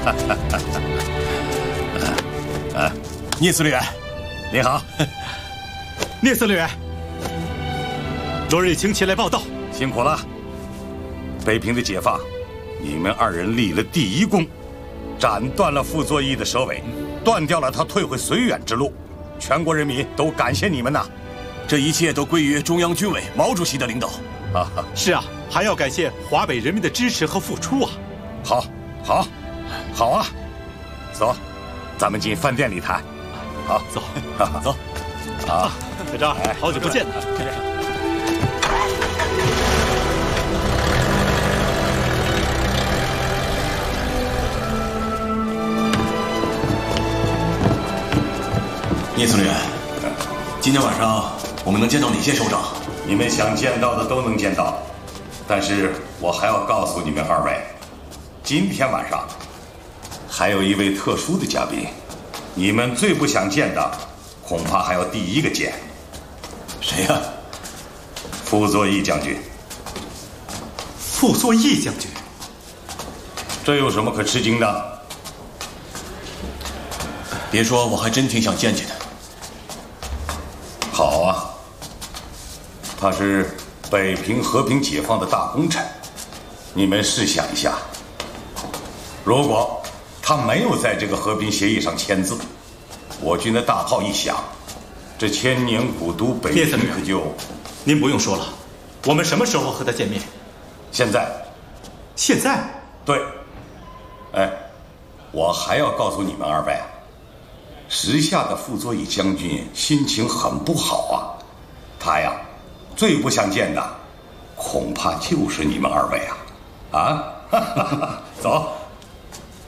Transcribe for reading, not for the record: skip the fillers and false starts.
聂司令员， 你好。 聂司令员，昨日请前来报道， 辛苦了。北平的解放，你们2人立了第一功，斩断了傅作义的蛇尾，断掉了他退回绥远之路。全国人民都感谢你们呐！ 这一切都归于中央军委毛主席的领导。 是啊，还要感谢华北人民的支持和付出啊！ 好啊！走，咱们进饭店里谈。好， 走， 走。好， 队长，好久不见。 聂司令员，今天晚上我们能见到哪些首长？ 你们想见到的都能见到，但是我还要告诉你们2位，今天晚上还有一位特殊的嘉宾，你们最不想见的，恐怕还要第一个见。 谁呀？ 傅作义将军。 傅作义将军， 这有什么可吃惊的？ 别说，我还真挺想见见的。 好啊，他是北平和平解放的大功臣。你们试想一下，如果他没有在这个和平协议上签字，我军的大炮一响，这千年古都北平可就…… 您不用说了，我们什么时候和他见面？ 现在。 现在？ 对。哎，我还要告诉你们2位啊，时下的傅作义将军心情很不好啊，他呀，最不想见的，恐怕就是你们2位啊！走。